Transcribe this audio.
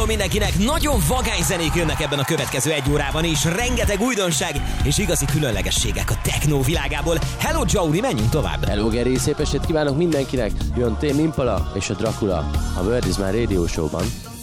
Hello mindenkinek! Nagyon vagány zenék jönnek ebben a következő egy órában is. Rengeteg újdonság és igazi különlegességek a techno világából. Hello Jouri, menjünk tovább! Hello Geri, szép estét kívánok mindenkinek! Jön Tame Impala és a Dracula a World is My Radio Show-ban.